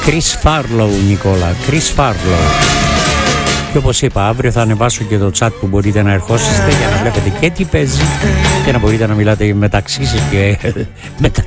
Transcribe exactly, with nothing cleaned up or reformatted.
Chris Farlow, Νικόλα, Chris Farlow. Και όπως είπα, αύριο θα ανεβάσω και το chat που μπορείτε να ερχόσαστε για να βλέπετε και τι παίζει και να μπορείτε να μιλάτε μεταξύ σας και μεταξύ